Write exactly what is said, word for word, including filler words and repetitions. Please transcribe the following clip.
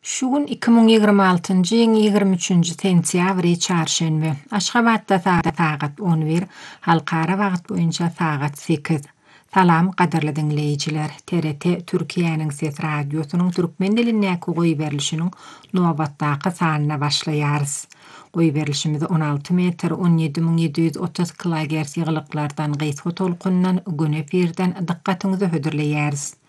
Şugun iki ming ýygrima altynjy ýylyň ýygrimi üçünji sentýabry çarşenbe. Aşgabatda sagat on bir, halkara wagt boýunça sagat sekiz. Salam gaderli dinleýijiler. T R T Türkiýanyň Ses radiosynyň türkmen dilindäki goý berilişiniň nobatdaky sanyna başlaýarys. Goý berilişimizi on alty metr on ýedi miň ýedi ýüz otuz kilohertz ýygylyklardan gysga tolkundan gün efirden dikkatiňizi hödürleýäris.